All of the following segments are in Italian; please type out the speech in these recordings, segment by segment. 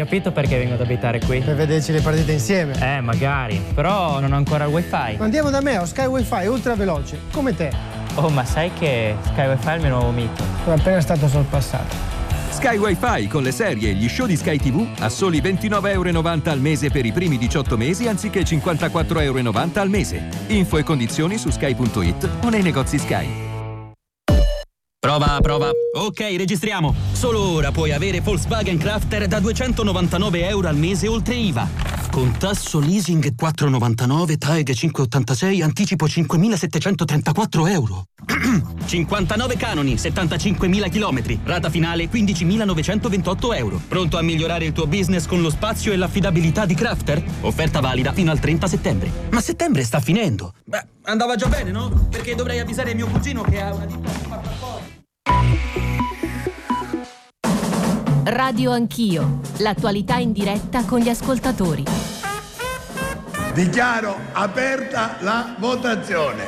capito perché vengo ad abitare qui? Per vederci le partite insieme. Magari, però non ho ancora il wifi. Andiamo da me, ho Sky Wi-Fi ultra veloce, come te. Oh, ma sai che Sky Wifi è il mio nuovo mito? Sono appena stato sorpassato. Sky Wi-Fi con le serie e gli show di Sky TV a soli €29,90 al mese per i primi 18 mesi anziché €54,90 al mese. Info e condizioni su sky.it o nei negozi Sky. Prova. Ok, registriamo. Solo ora puoi avere Volkswagen Crafter da €299 al mese oltre IVA. Con tasso leasing 4,99, TAEG 5,86, anticipo €5.734. 59 canoni, 75.000 chilometri. Rata finale €15.928. Pronto a migliorare il tuo business con lo spazio e l'affidabilità di Crafter? Offerta valida fino al 30 settembre. Ma settembre sta finendo. Beh, andava già bene, no? Perché dovrei avvisare mio cugino che ha una ditta che fa fuori. Radio Anch'io, l'attualità in diretta con gli ascoltatori. Dichiaro aperta la votazione.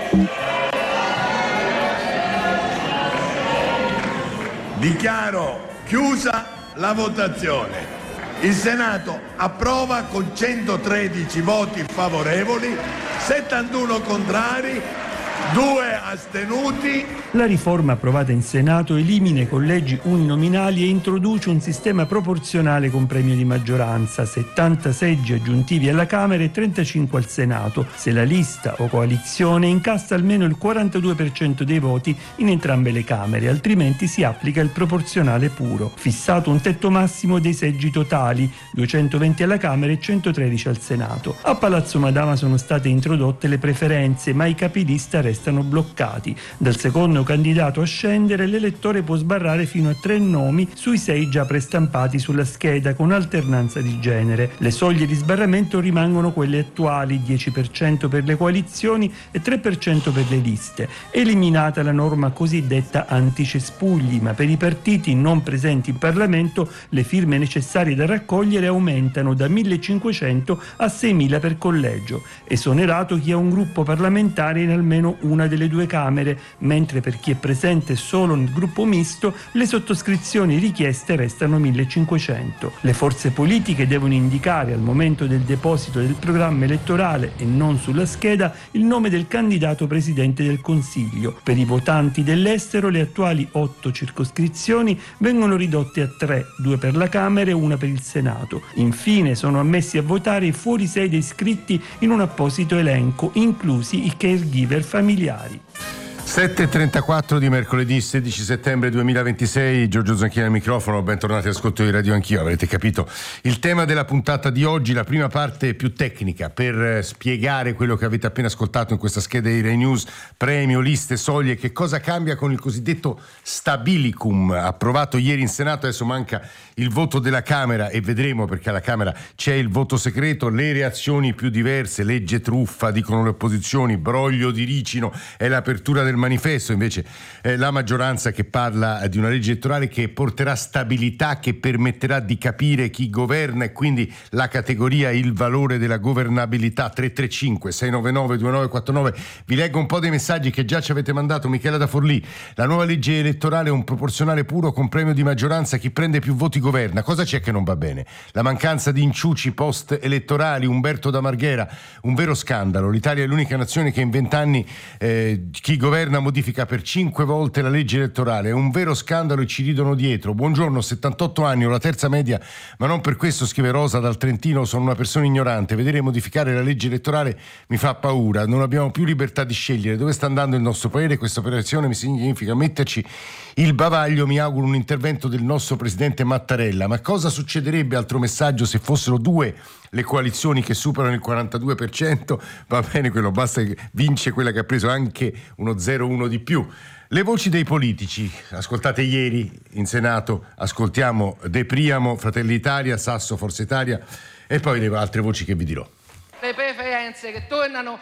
Dichiaro chiusa la votazione. Il Senato approva con 113 voti favorevoli, 71 contrari, 2 astenuti. La riforma approvata in Senato elimina i collegi uninominali e introduce un sistema proporzionale con premio di maggioranza, 70 seggi aggiuntivi alla Camera e 35 al Senato, se la lista o coalizione incassa almeno il 42% dei voti in entrambe le Camere, altrimenti si applica il proporzionale puro. Fissato un tetto massimo dei seggi totali, 220 alla Camera e 113 al Senato. A Palazzo Madama sono state introdotte le preferenze, ma i capilista restano bloccati. Dal secondo candidato a scendere, l'elettore può sbarrare fino a 3 nomi sui 6 già prestampati sulla scheda con alternanza di genere. Le soglie di sbarramento rimangono quelle attuali, 10% per le coalizioni e 3% per le liste. Eliminata la norma cosiddetta anticespugli, ma per i partiti non presenti in Parlamento le firme necessarie da raccogliere aumentano da 1.500 a 6.000 per collegio. Esonerato chi ha un gruppo parlamentare in almeno una delle 2 Camere, mentre per chi è presente solo nel gruppo misto le sottoscrizioni richieste restano 1.500. Le forze politiche devono indicare al momento del deposito del programma elettorale e non sulla scheda il nome del candidato presidente del Consiglio. Per i votanti dell'estero le attuali 8 circoscrizioni vengono ridotte a 3, 2 per la Camera e 1 per il Senato. Infine sono ammessi a votare i fuorisede iscritti in un apposito elenco, inclusi i caregiver familiari. 7:34 di mercoledì 16 settembre 2026, Giorgio Zanchini al microfono, bentornati all'ascolto di Radio Anch'io. Avrete capito il tema della puntata di oggi, la prima parte più tecnica per spiegare quello che avete appena ascoltato in questa scheda di Rai News, premio, liste, soglie, che cosa cambia con il cosiddetto stabilicum approvato ieri in Senato. Adesso manca il voto della Camera e vedremo, perché alla Camera c'è il voto segreto, le reazioni più diverse, legge truffa, dicono le opposizioni, broglio di ricino, è l'apertura del manifesto, invece la maggioranza che parla di una legge elettorale che porterà stabilità, che permetterà di capire chi governa e quindi la categoria, il valore della governabilità. 335 699 2949. Vi leggo un po' dei messaggi che già ci avete mandato. Michela da Forlì: la nuova legge elettorale è un proporzionale puro con premio di maggioranza, chi prende più voti governa. Cosa c'è che non va bene? La mancanza di inciuci post elettorali. Umberto da Marghera: un vero scandalo, l'Italia è l'unica nazione che in 20 anni chi governa modifica per 5 volte la legge elettorale, è un vero scandalo e ci ridono dietro. Buongiorno, 78 anni, ho la terza media, ma non per questo, scrive Rosa dal Trentino, sono una persona ignorante, vedere modificare la legge elettorale mi fa paura, non abbiamo più libertà di scegliere dove sta andando il nostro paese. Questa operazione mi significa metterci il bavaglio, mi auguro un intervento del nostro presidente Mattarella. Ma cosa succederebbe, altro messaggio, se fossero 2 le coalizioni che superano il 42%? Va bene quello, basta che vince quella che ha preso anche uno 0,1 di più. Le voci dei politici, ascoltate ieri in Senato, ascoltiamo De Priamo, Fratelli d'Italia, Sasso, Forza Italia, e poi le altre voci che vi dirò. Le preferenze che tornano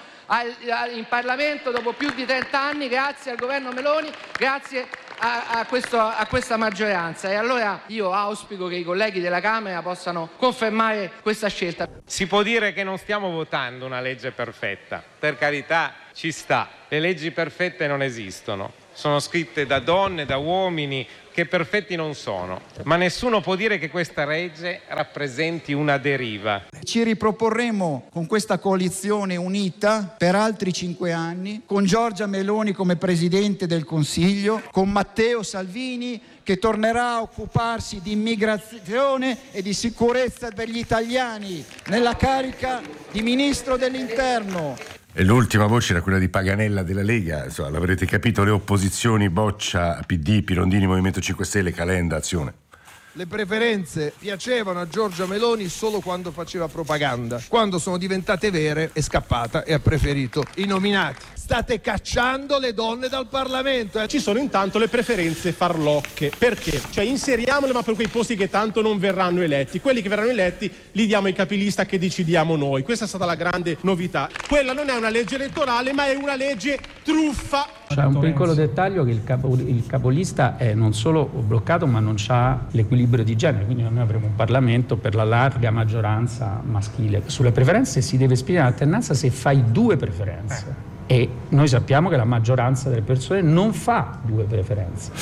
in Parlamento dopo più di 30 anni, grazie al governo Meloni, grazie a questa maggioranza. E allora io auspico che i colleghi della Camera possano confermare questa scelta. Si può dire che non stiamo votando una legge perfetta, per carità, ci sta, le leggi perfette non esistono, sono scritte da donne, da uomini che perfetti non sono, ma nessuno può dire che questa legge rappresenti una deriva. Ci riproporremo con questa coalizione unita per altri 5 anni, con Giorgia Meloni come Presidente del Consiglio, con Matteo Salvini che tornerà a occuparsi di immigrazione e di sicurezza per gli italiani nella carica di Ministro dell'Interno. E l'ultima voce era quella di Paganella della Lega, insomma, l'avrete capito, le opposizioni, Boccia, PD, Pirondini, Movimento 5 Stelle, Calenda, Azione. Le preferenze piacevano a Giorgia Meloni solo quando faceva propaganda. Quando sono diventate vere è scappata e ha preferito i nominati. State cacciando le donne dal Parlamento. Ci sono intanto le preferenze farlocche. Perché? Cioè inseriamole ma per quei posti che tanto non verranno eletti. Quelli che verranno eletti li diamo ai capilista che decidiamo noi. Questa è stata la grande novità. Quella non è una legge elettorale ma è una legge truffa. C'è un piccolo dettaglio che il capolista è non solo bloccato ma non c'ha l'equilibrio di genere, quindi noi avremo un Parlamento per la larga maggioranza maschile. Sulle preferenze si deve spiegare l'alternanza se fai 2 preferenze. E noi sappiamo che la maggioranza delle persone non fa 2 preferenze.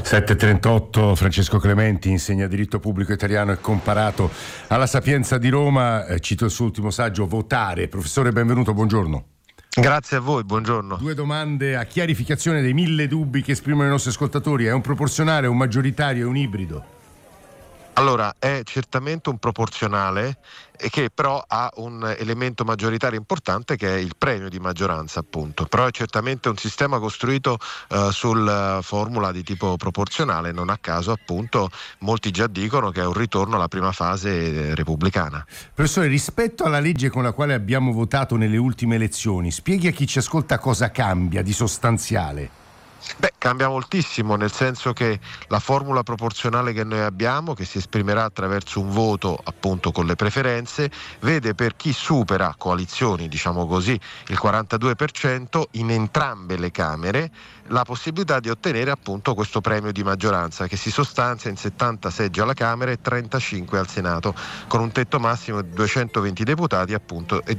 7:38, Francesco Clementi insegna diritto pubblico italiano e comparato alla Sapienza di Roma. Cito il suo ultimo saggio, Votare. Professore, benvenuto, buongiorno. Grazie a voi, buongiorno. 2 domande a chiarificazione dei 1000 dubbi che esprimono i nostri ascoltatori. È un proporzionale, un maggioritario, è un ibrido? Allora, è certamente un proporzionale che però ha un elemento maggioritario importante che è il premio di maggioranza, appunto. Però è certamente un sistema costruito sul formula di tipo proporzionale, non a caso appunto molti già dicono che è un ritorno alla prima fase repubblicana. Professore, rispetto alla legge con la quale abbiamo votato nelle ultime elezioni, spieghi a chi ci ascolta cosa cambia di sostanziale. Beh, cambia moltissimo, nel senso che la formula proporzionale che noi abbiamo, che si esprimerà attraverso un voto appunto con le preferenze, vede per chi supera coalizioni, diciamo così, il 42% in entrambe le Camere, la possibilità di ottenere appunto questo premio di maggioranza che si sostanzia in 70 seggi alla Camera e 35 al Senato, con un tetto massimo di 220 deputati appunto e di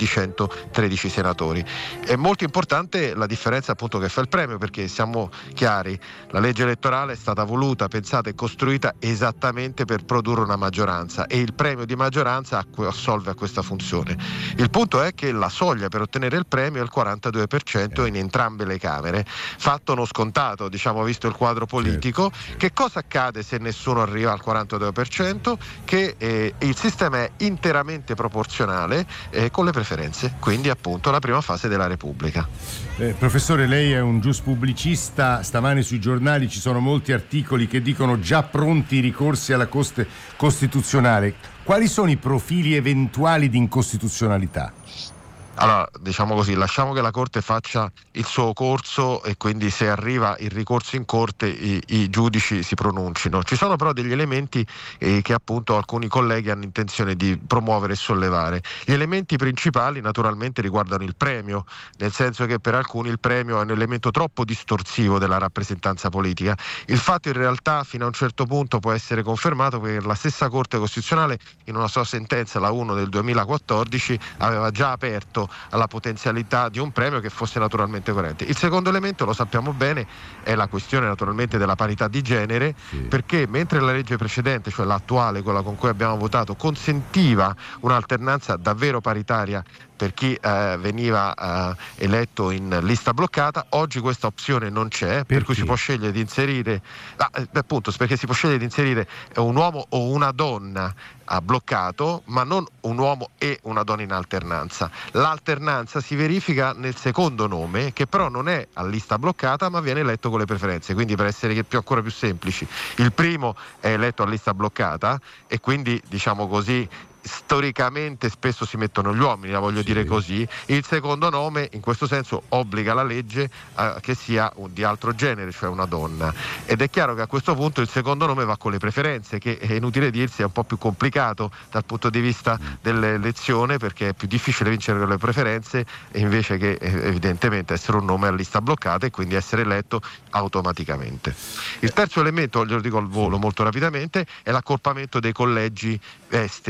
113 senatori. È molto importante la differenza appunto che fa il premio, perché siamo chiari, la legge elettorale è stata voluta, pensata e costruita esattamente per produrre una maggioranza e il premio di maggioranza assolve a questa funzione. Il punto è che la soglia per ottenere il premio è il 42% in entrambe le Camere, fatto non scontato, diciamo, visto il quadro politico. Che cosa accade se nessuno arriva al 42%? Che il sistema è interamente proporzionale con le preferenze, quindi appunto la prima fase della Repubblica. Professore, lei è un giuspubblicista, stamane sui giornali ci sono molti articoli che dicono già pronti i ricorsi alla Corte Costituzionale. Quali sono i profili eventuali di incostituzionalità? Allora, diciamo così, lasciamo che la Corte faccia il suo corso e quindi se arriva il ricorso in Corte i giudici si pronuncino. Ci sono però degli elementi che appunto alcuni colleghi hanno intenzione di promuovere e sollevare. Gli elementi principali naturalmente riguardano il premio, nel senso che per alcuni il premio è un elemento troppo distorsivo della rappresentanza politica. Il fatto in realtà fino a un certo punto può essere confermato perché la stessa Corte Costituzionale in una sua sentenza, la 1 del 2014, aveva già aperto alla potenzialità di un premio che fosse naturalmente coerente. Il secondo elemento, lo sappiamo bene, è la questione naturalmente della parità di genere, perché mentre la legge precedente, cioè l'attuale, quella con cui abbiamo votato, consentiva un'alternanza davvero paritaria per chi veniva eletto in lista bloccata, oggi questa opzione non c'è, per cui si può scegliere di inserire appunto perché si può scegliere di inserire un uomo o una donna a bloccato, ma non un uomo e una donna in alternanza. L'alternanza si verifica nel secondo nome, che però non è a lista bloccata ma viene eletto con le preferenze, quindi per essere ancora più semplici, il primo è eletto a lista bloccata e quindi diciamo così storicamente spesso si mettono gli uomini, la voglio dire così. Il secondo nome in questo senso obbliga la legge a che sia di altro genere, cioè una donna, ed è chiaro che a questo punto il secondo nome va con le preferenze, che è inutile dirsi è un po' più complicato dal punto di vista dell'elezione, perché è più difficile vincere con le preferenze invece che evidentemente essere un nome a lista bloccata e quindi essere eletto automaticamente. Il terzo elemento, glielo dico al volo molto rapidamente, è l'accorpamento dei collegi esteri,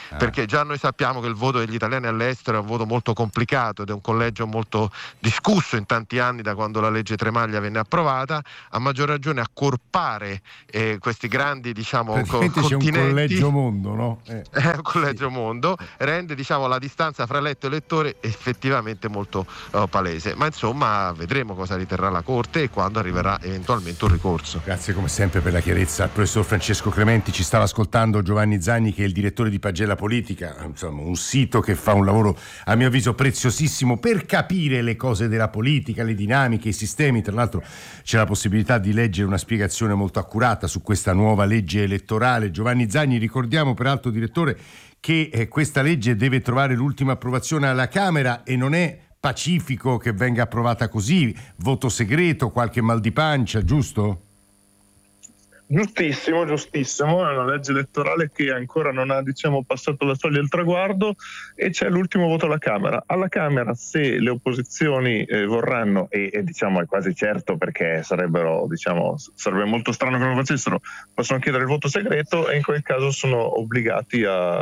perché già noi sappiamo che il voto degli italiani all'estero è un voto molto complicato ed è un collegio molto discusso in tanti anni da quando la legge Tremaglia venne approvata. A maggior ragione accorpare questi grandi, diciamo, continenti. C'è un collegio mondo, no? Un collegio mondo rende, diciamo, la distanza fra eletto e elettore effettivamente molto palese, ma insomma vedremo cosa riterrà la Corte e quando arriverà eventualmente un ricorso. Grazie come sempre per la chiarezza al professor Francesco Clementi. Ci stava ascoltando Giovanni Zagni, che è il direttore di Pagella Politica, insomma un sito che fa un lavoro a mio avviso preziosissimo per capire le cose della politica, le dinamiche, i sistemi. Tra l'altro c'è la possibilità di leggere una spiegazione molto accurata su questa nuova legge elettorale. Giovanni Zagni, ricordiamo peraltro, direttore, che questa legge deve trovare l'ultima approvazione alla Camera e non è pacifico che venga approvata così, voto segreto, qualche mal di pancia, giusto? Giustissimo, è una legge elettorale che ancora non ha, diciamo, passato la soglia del traguardo e c'è l'ultimo voto alla Camera. Alla Camera, se le opposizioni vorranno, e diciamo è quasi certo perché sarebbe molto strano che non lo facessero, possono chiedere il voto segreto e in quel caso sono obbligati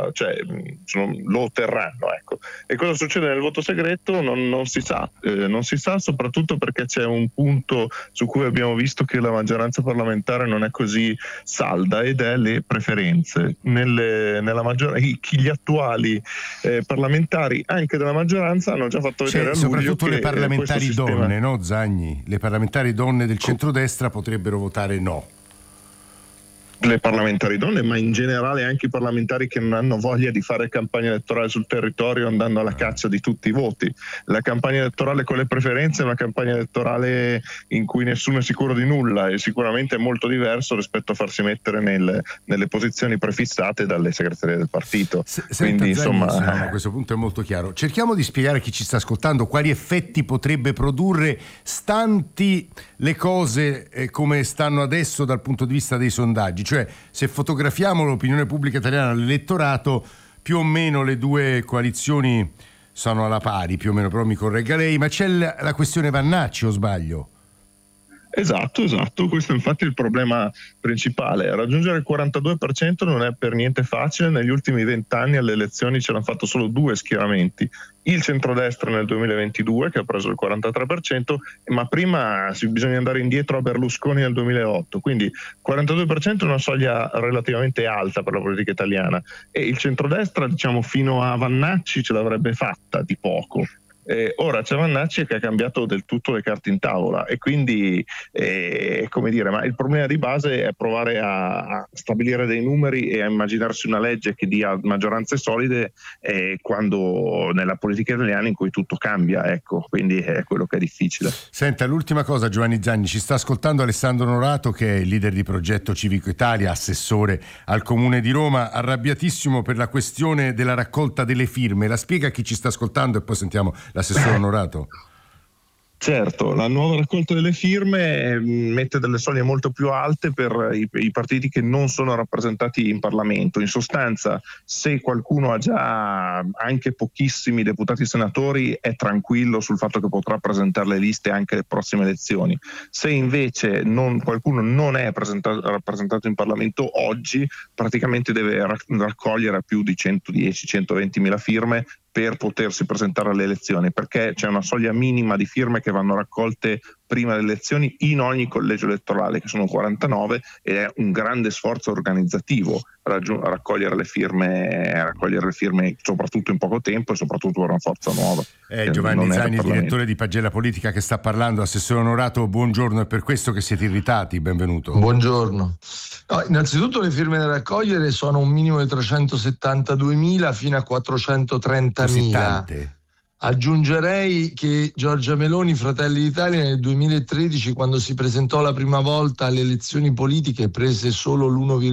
lo otterranno, ecco. E cosa succede nel voto segreto non si sa, soprattutto perché c'è un punto su cui abbiamo visto che la maggioranza parlamentare non è così salda, ed è le preferenze. Nella maggioranza, gli attuali parlamentari anche della maggioranza hanno già fatto vedere a luglio soprattutto che le parlamentari sistema... donne, no Zagni? Le parlamentari donne del centrodestra potrebbero votare no. Le parlamentari donne, ma in generale anche i parlamentari che non hanno voglia di fare campagna elettorale sul territorio andando alla caccia di tutti i voti. La campagna elettorale con le preferenze è una campagna elettorale in cui nessuno è sicuro di nulla e sicuramente è molto diverso rispetto a farsi mettere nelle posizioni prefissate dalle segretarie del partito. Quindi insomma a questo punto è molto chiaro. Cerchiamo di spiegare a chi ci sta ascoltando quali effetti potrebbe produrre, stanti le cose come stanno adesso dal punto di vista dei sondaggi. Cioè, se fotografiamo l'opinione pubblica italiana, l'elettorato, più o meno le due coalizioni sono alla pari, più o meno, però mi corregga lei, ma c'è la questione Vannacci, o sbaglio? Esatto, questo è infatti il problema principale. Raggiungere il 42% non è per niente facile. Negli ultimi 20 anni alle elezioni ce l'hanno fatto solo 2 schieramenti, il centrodestra nel 2022 che ha preso il 43%, ma prima bisogna andare indietro a Berlusconi nel 2008, quindi 42% è una soglia relativamente alta per la politica italiana, e il centrodestra, diciamo, fino a Vannacci ce l'avrebbe fatta di poco. Ora c'è Vannacci che ha cambiato del tutto le carte in tavola e quindi come dire, ma il problema di base è provare a stabilire dei numeri e a immaginarsi una legge che dia maggioranze solide quando nella politica italiana in cui tutto cambia, ecco, quindi è quello che è difficile. Senta, l'ultima cosa, Giovanni Zagni, ci sta ascoltando Alessandro Norato, che è il leader di Progetto Civico Italia, assessore al Comune di Roma, arrabbiatissimo per la questione della raccolta delle firme. La spiega a chi ci sta ascoltando e poi sentiamo l'assessore Onorato. Certo, la nuova raccolta delle firme mette delle soglie molto più alte per i partiti che non sono rappresentati in Parlamento. In sostanza, se qualcuno ha già anche pochissimi deputati senatori, è tranquillo sul fatto che potrà presentare le liste anche alle prossime elezioni. Se invece qualcuno non è rappresentato in Parlamento oggi, praticamente deve raccogliere più di 110-120 mila firme per potersi presentare alle elezioni, perché c'è una soglia minima di firme che vanno raccolte prima delle elezioni in ogni collegio elettorale, che sono 49, ed è un grande sforzo organizzativo raccogliere le firme soprattutto in poco tempo e soprattutto per una forza nuova. Giovanni Zagni, direttore di Pagella Politica, che sta parlando. Assessore Onorato, buongiorno, è per questo che siete irritati, benvenuto. Buongiorno. No, innanzitutto le firme da raccogliere sono un minimo di 372.000 fino a 430.000. Aggiungerei che Giorgia Meloni, Fratelli d'Italia, nel 2013, quando si presentò la prima volta alle elezioni politiche, prese solo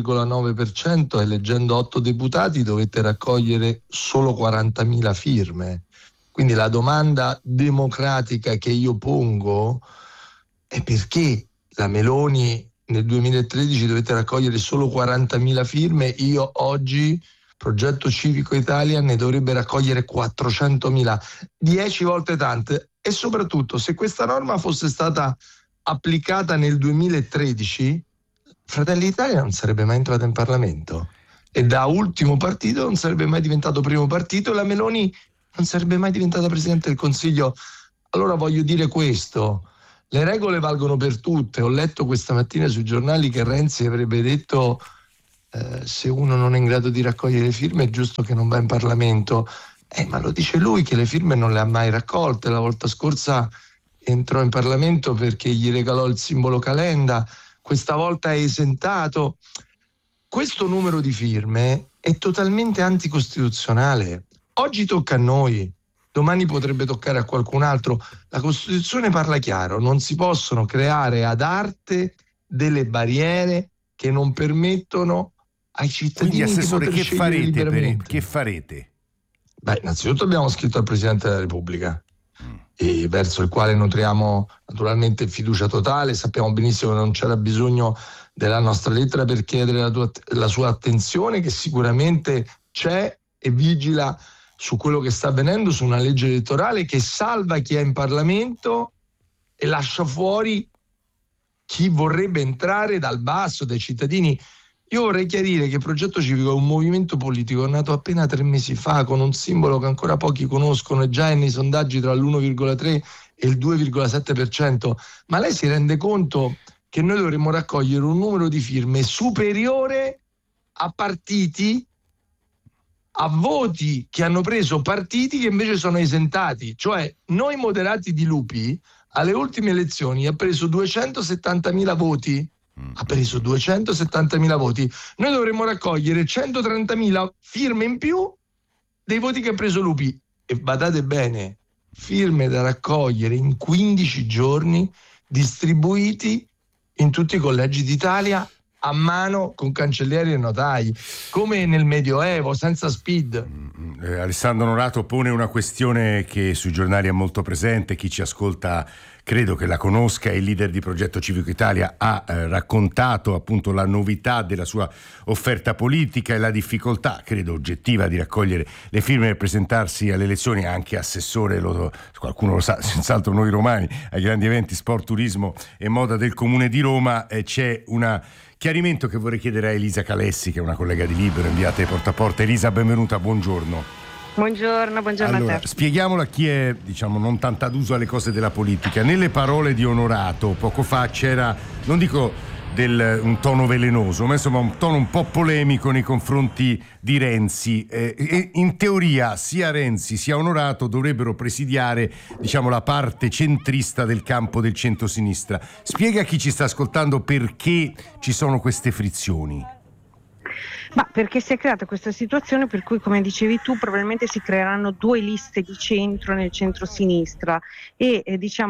l'1,9% e eleggendo 8 deputati dovette raccogliere solo 40.000 firme. Quindi la domanda democratica che io pongo è: perché la Meloni nel 2013 dovette raccogliere solo 40.000 firme? Io oggi, Progetto Civico Italia, ne dovrebbe raccogliere 400.000, 10 volte tante. E soprattutto, se questa norma fosse stata applicata nel 2013, Fratelli d'Italia non sarebbe mai entrato in Parlamento. e da ultimo partito non sarebbe mai diventato primo partito, e la Meloni non sarebbe mai diventata Presidente del Consiglio. Allora voglio dire questo: le regole valgono per tutte. Ho letto questa mattina sui giornali che Renzi avrebbe detto se uno non è in grado di raccogliere le firme è giusto che non va in Parlamento. Ma lo dice lui che le firme non le ha mai raccolte. La volta scorsa entrò in Parlamento perché gli regalò il simbolo Calenda, questa volta è esentato. Questo numero di firme è totalmente anticostituzionale. Oggi tocca a noi, domani potrebbe toccare a qualcun altro. La Costituzione parla chiaro: non si possono creare ad arte delle barriere che non permettono ai cittadini. Quindi, Assessore, di poter scegliere liberamente. Che farete? Beh, innanzitutto abbiamo scritto al Presidente della Repubblica, e verso il quale nutriamo naturalmente fiducia totale. Sappiamo benissimo che non c'era bisogno della nostra lettera per chiedere la sua attenzione, che sicuramente c'è, e vigila su quello che sta avvenendo, su una legge elettorale che salva chi è in Parlamento e lascia fuori chi vorrebbe entrare dal basso, dai cittadini. Io vorrei chiarire che il Progetto Civico è un movimento politico nato appena 3 mesi fa, con un simbolo che ancora pochi conoscono, e già è nei sondaggi tra l'1,3 e il 2,7%. Ma lei si rende conto che noi dovremmo raccogliere un numero di firme superiore a partiti, a voti che hanno preso partiti che invece sono esentati? Cioè, noi moderati di Lupi alle ultime elezioni ha preso 270.000 voti. Ha preso 270.000 voti. Noi dovremmo raccogliere 130.000 firme in più dei voti che ha preso Lupi. E badate bene, firme da raccogliere in 15 giorni, distribuiti in tutti i collegi d'Italia a mano, con cancellieri e notai, come nel Medioevo, senza SPID. Alessandro Onorato pone una questione che sui giornali è molto presente. Chi ci ascolta credo che la conosca. Il leader di Progetto Civico Italia ha raccontato appunto la novità della sua offerta politica e la difficoltà, credo oggettiva, di raccogliere le firme per presentarsi alle elezioni. Anche assessore, qualcuno lo sa, senz'altro noi romani, ai grandi eventi sport, turismo e moda del Comune di Roma. C'è un chiarimento che vorrei chiedere a Elisa Calessi, che è una collega di Libero, inviata di Porta a Porta. Elisa, benvenuta, buongiorno. Buongiorno allora, a te. Spieghiamolo a chi è, non tanto aduso alle cose della politica. Nelle parole di Onorato poco fa c'era, non dico un tono velenoso, ma insomma un tono un po' polemico nei confronti di Renzi. E in teoria sia Renzi sia Onorato dovrebbero presidiare, la parte centrista del campo del centro-sinistra. Spiega a chi ci sta ascoltando perché ci sono queste frizioni. Ma perché si è creata questa situazione per cui, come dicevi tu, probabilmente si creeranno 2 liste di centro nel centro-sinistra e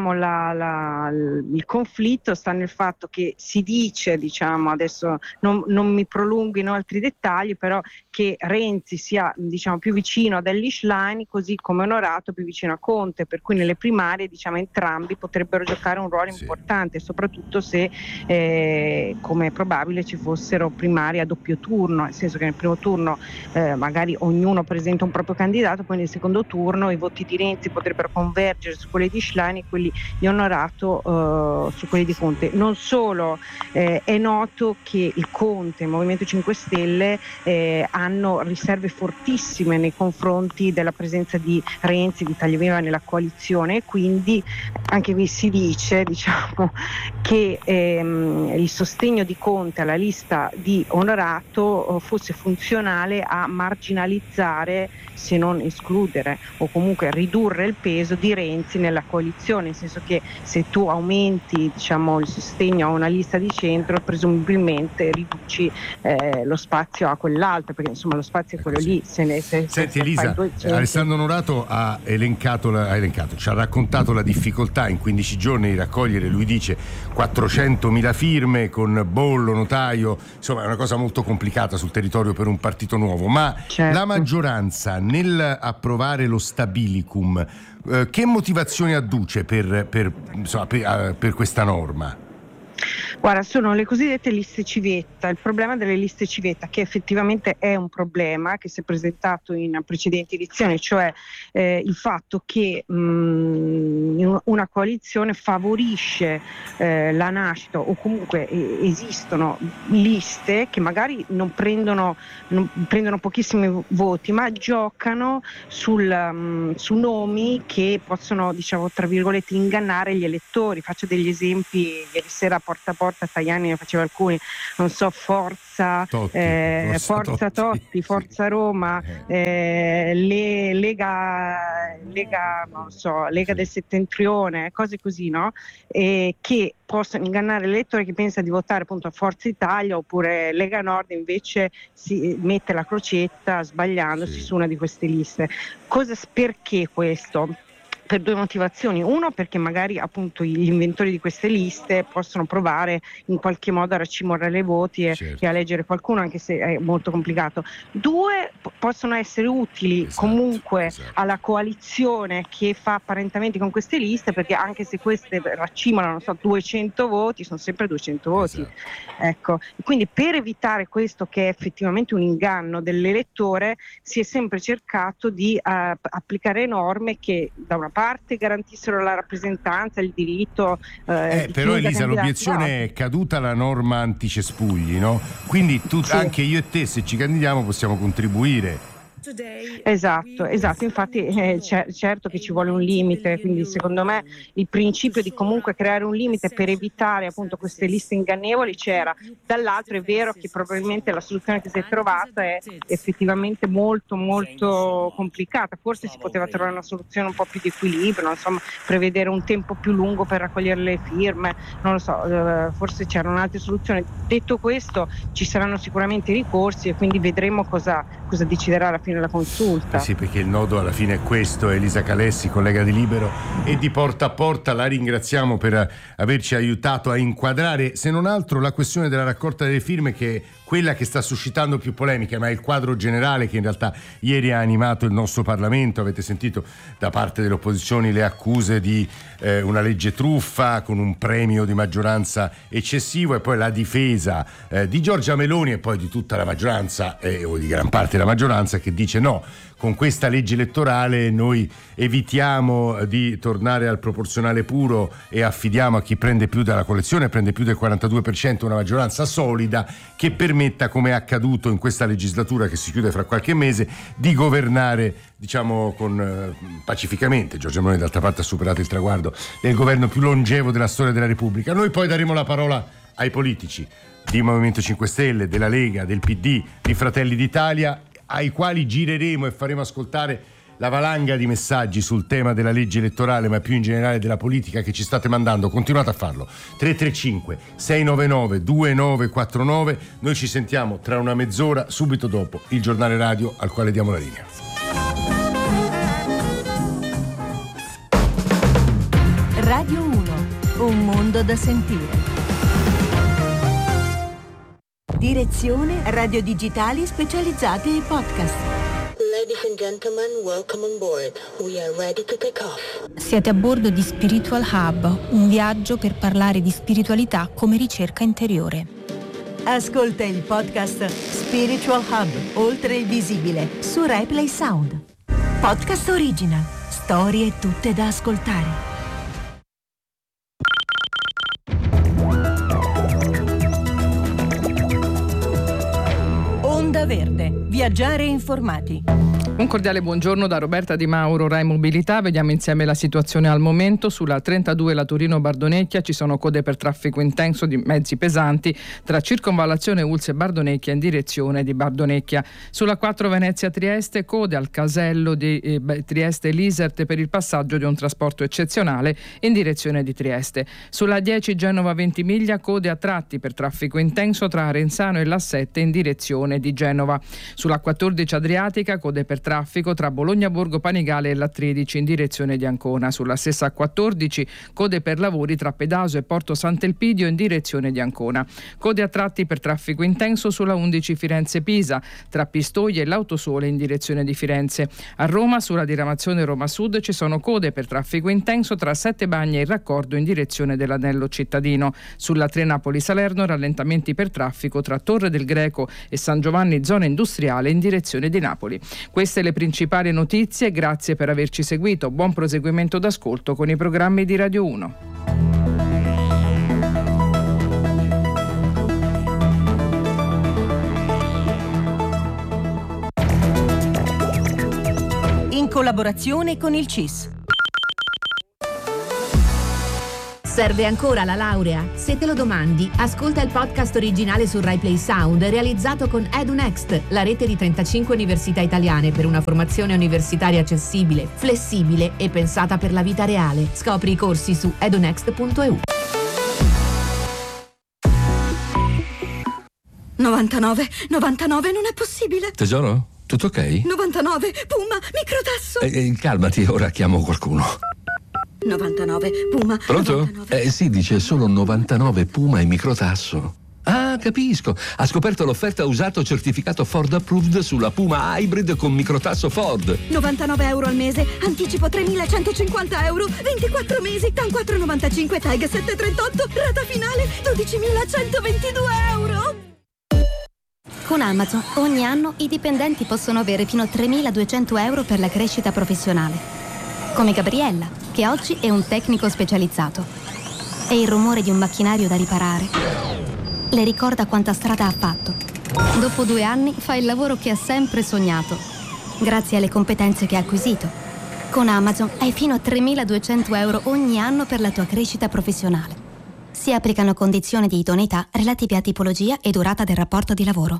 il conflitto sta nel fatto che si dice, adesso non mi prolungo in altri dettagli, però che Renzi sia più vicino ad Elly Schlein, così come Onorato più vicino a Conte, per cui nelle primarie entrambi potrebbero giocare un ruolo importante, soprattutto se come è probabile ci fossero primarie a doppio turno, nel senso che nel primo turno magari ognuno presenta un proprio candidato, poi nel secondo turno i voti di Renzi potrebbero convergere su quelli di Schlein e quelli di Onorato su quelli di Conte. Non solo, è noto che il Conte e il Movimento 5 Stelle hanno riserve fortissime nei confronti della presenza di Renzi, di Italia Viva nella coalizione, e quindi anche qui si dice che il sostegno di Conte alla lista di Onorato fosse funzionale a marginalizzare, se non escludere o comunque ridurre il peso di Renzi nella coalizione, nel senso che se tu aumenti il sostegno a una lista di centro presumibilmente riduci lo spazio a quell'altro, perché lo spazio è quello lì. Senti Elisa, Alessandro Onorato ci ha raccontato la difficoltà in 15 giorni di raccogliere, lui dice 400.000 firme con bollo, notaio, insomma è una cosa molto complicata sul territorio per un partito nuovo, ma certo. La maggioranza nel approvare lo stabilicum che motivazioni adduce per questa norma? Guarda, sono le cosiddette liste civetta. Il problema delle liste civetta, che effettivamente è un problema che si è presentato in precedenti edizioni, cioè il fatto che una coalizione favorisce la nascita, o comunque esistono liste che magari non prendono pochissimi voti, ma giocano su nomi che possono, diciamo, tra virgolette, ingannare gli elettori. Faccio degli esempi: ieri sera porta a porta Tajani ne faceva alcuni, non so, Forza Totti, Forza Roma, Lega non so, Lega del Settentrione, cose così, no? Che possono ingannare l'elettore che pensa di votare appunto a Forza Italia, oppure Lega Nord invece si mette la crocetta sbagliandosi su una di queste liste. Perché questo? Per due motivazioni: uno, perché magari appunto gli inventori di queste liste possono provare in qualche modo a racimolare i voti e a eleggere qualcuno, anche se è molto complicato. Due, possono essere utili comunque alla coalizione che fa apparentamenti con queste liste, perché anche se queste racimolano 200 voti, sono sempre 200 voti. Ecco, quindi per evitare questo, che è effettivamente un inganno dell'elettore, si è sempre cercato di applicare norme che da una parte garantissero la rappresentanza, il diritto. Però Elisa, l'obiezione è caduta la norma anticespugli, no? Quindi anche io e te, se ci candidiamo, possiamo contribuire. Esatto, infatti certo che ci vuole un limite, quindi secondo me il principio di comunque creare un limite per evitare appunto queste liste ingannevoli c'era. Dall'altro è vero che probabilmente la soluzione che si è trovata è effettivamente molto molto complicata. Forse si poteva trovare una soluzione un po' più di equilibrio, insomma, prevedere un tempo più lungo per raccogliere le firme, non lo so, forse c'erano altre soluzioni. Detto questo, ci saranno sicuramente ricorsi e quindi vedremo cosa deciderà alla fine la consulta. Sì, perché il nodo alla fine è questo. Elisa Calessi, collega di Libero e di Porta a Porta, la ringraziamo per averci aiutato a inquadrare, se non altro, la questione della raccolta delle firme, che è quella che sta suscitando più polemiche, ma è il quadro generale che in realtà ieri ha animato il nostro Parlamento. Avete sentito da parte delle opposizioni le accuse di una legge truffa con un premio di maggioranza eccessivo, e poi la difesa di Giorgia Meloni e poi di tutta la maggioranza o di gran parte della maggioranza, che dice no, con questa legge elettorale noi evitiamo di tornare al proporzionale puro e affidiamo a chi prende più dalla coalizione, prende più del 42%, una maggioranza solida che permetta, come è accaduto in questa legislatura che si chiude fra qualche mese, di governare, diciamo, pacificamente. Giorgia Meloni d'altra parte ha superato il traguardo del governo più longevo della storia della Repubblica. Noi poi daremo la parola ai politici di Movimento 5 Stelle, della Lega, del PD, di Fratelli d'Italia, ai quali gireremo e faremo ascoltare la valanga di messaggi sul tema della legge elettorale, ma più in generale della politica, che ci state mandando. Continuate a farlo. 335 699 2949. Noi ci sentiamo tra una mezz'ora, subito dopo il giornale radio al quale diamo la linea. Radio 1, un mondo da sentire. Direzione Radio Digitali Specializzate e Podcast. Ladies and gentlemen, welcome on board. We are ready to take off. Siete a bordo di Spiritual Hub, un viaggio per parlare di spiritualità come ricerca interiore. Ascolta il podcast Spiritual Hub, oltre il visibile, su Replay Sound. Podcast original, storie tutte da ascoltare. Onda Verde, viaggiare informati. Un cordiale buongiorno da Roberta Di Mauro, Rai Mobilità. Vediamo insieme la situazione al momento. Sulla 32 la Torino-Bardonecchia ci sono code per traffico intenso di mezzi pesanti tra Circonvallazione Ulse e Bardonecchia in direzione di Bardonecchia. Sulla 4 Venezia-Trieste, code al casello di Trieste-Lisert per il passaggio di un trasporto eccezionale in direzione di Trieste. Sulla 10 Genova-Ventimiglia, code a tratti per traffico intenso tra Arenzano e l'A7 in direzione di Genova. Sulla 14 Adriatica, code per traffico traffico tra Bologna Borgo Panigale e l'A13 in direzione di Ancona. Sulla stessa A14 code per lavori tra Pedaso e Porto Sant'Elpidio in direzione di Ancona. Code a tratti per traffico intenso sulla 11 Firenze-Pisa tra Pistoia e l'Autosole in direzione di Firenze. A Roma, sulla diramazione Roma Sud, ci sono code per traffico intenso tra Sette Bagni e il Raccordo in direzione dell'anello cittadino. Sulla 3 Napoli-Salerno, rallentamenti per traffico tra Torre del Greco e San Giovanni zona industriale in direzione di Napoli. Queste le principali notizie, grazie per averci seguito, buon proseguimento d'ascolto con i programmi di Radio 1. In collaborazione con il CIS. Serve ancora la laurea? Se te lo domandi, ascolta il podcast originale su RaiPlay Sound realizzato con EduNext, la rete di 35 università italiane per una formazione universitaria accessibile, flessibile e pensata per la vita reale. Scopri i corsi su edunext.eu. 99, non è possibile. Tesoro, tutto ok? 99, Puma, microtasso. Calmati, ora chiamo qualcuno. 99, Puma. Pronto? 99. Sì, dice solo 99 Puma e microtasso. Ah, capisco. Ha scoperto l'offerta usato certificato Ford Approved sulla Puma Hybrid con microtasso Ford. 99 euro al mese, anticipo 3.150 euro, 24 mesi, TAN 4,95, TAG 738, rata finale 12.122 euro. Con Amazon ogni anno i dipendenti possono avere fino a 3.200 euro per la crescita professionale. Come Gabriella, che oggi è un tecnico specializzato. E il rumore di un macchinario da riparare le ricorda quanta strada ha fatto. Dopo 2 anni fa il lavoro che ha sempre sognato, grazie alle competenze che ha acquisito. Con Amazon hai fino a 3.200 euro ogni anno per la tua crescita professionale. Si applicano condizioni di idoneità relative a tipologia e durata del rapporto di lavoro.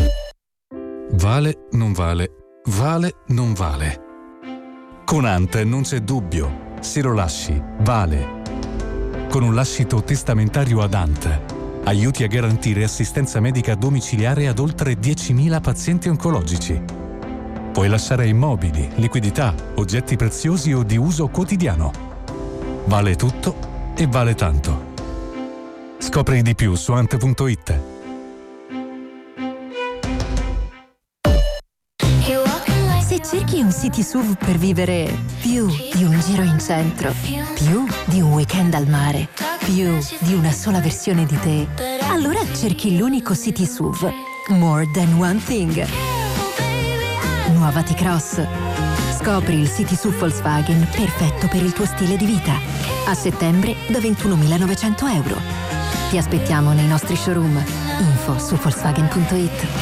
Vale, non vale. Vale, non vale. Con Ant non c'è dubbio. Se lo lasci, vale. Con un lascito testamentario ad Ant, aiuti a garantire assistenza medica domiciliare ad oltre 10.000 pazienti oncologici. Puoi lasciare immobili, liquidità, oggetti preziosi o di uso quotidiano. Vale tutto e vale tanto. Scopri di più su ant.it. Se cerchi un city SUV per vivere più di un giro in centro, più di un weekend al mare, più di una sola versione di te, allora cerchi l'unico city SUV, More Than One Thing. Nuova T-Cross. Scopri il city SUV Volkswagen perfetto per il tuo stile di vita. A settembre da 21.900 euro. Ti aspettiamo nei nostri showroom. Info su Volkswagen.it.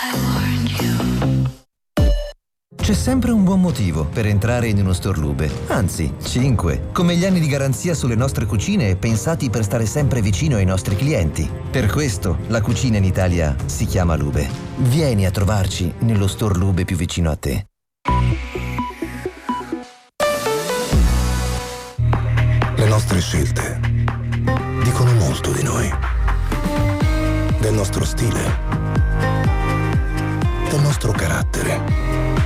C'è sempre un buon motivo per entrare in uno store Lube, anzi 5, come gli anni di garanzia sulle nostre cucine pensati per stare sempre vicino ai nostri clienti. Per questo la cucina in Italia si chiama Lube. Vieni a trovarci nello store Lube più vicino a te. Le nostre scelte dicono molto di noi, del nostro stile, del nostro carattere,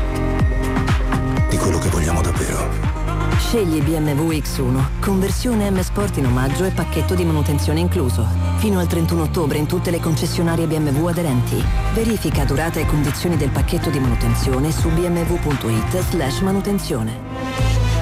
di quello che vogliamo davvero. Scegli BMW X1, conversione M Sport in omaggio e pacchetto di manutenzione incluso. Fino al 31 ottobre in tutte le concessionarie BMW aderenti. Verifica durata e condizioni del pacchetto di manutenzione su bmw.it/manutenzione.